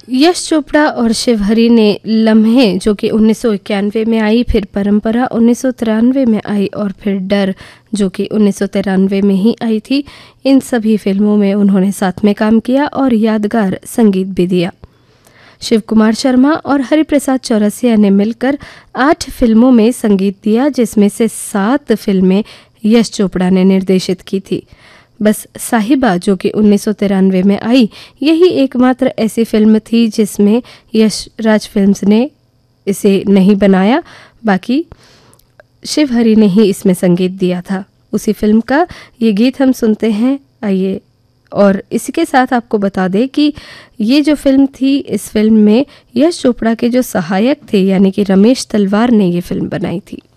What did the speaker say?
यश चोपड़ा और शिव हरी ने लम्हे जो कि 1991 में आई, फिर परंपरा 1993 में आई और फिर डर जो कि 1993 में ही आई थी, इन सभी फिल्मों में उन्होंने साथ में काम किया और यादगार संगीत भी दिया। शिव कुमार शर्मा और हरिप्रसाद चौरसिया ने मिलकर 8 फिल्मों में संगीत दिया, जिसमें से 7 फिल्में यश चोपड़ा ने निर्देशित की थी। बस साहिबा जो कि 1993 में आई, यही एकमात्र ऐसी फिल्म थी जिसमें यश राज फिल्म्स ने इसे नहीं बनाया, बाकी शिव हरी ने ही इसमें संगीत दिया था। उसी फिल्म का ये गीत हम सुनते हैं, आइए। और इसी के साथ आपको बता दें कि ये जो फिल्म थी, इस फिल्म में यश चोपड़ा के जो सहायक थे यानी कि रमेश तलवार ने ये फिल्म बनाई थी।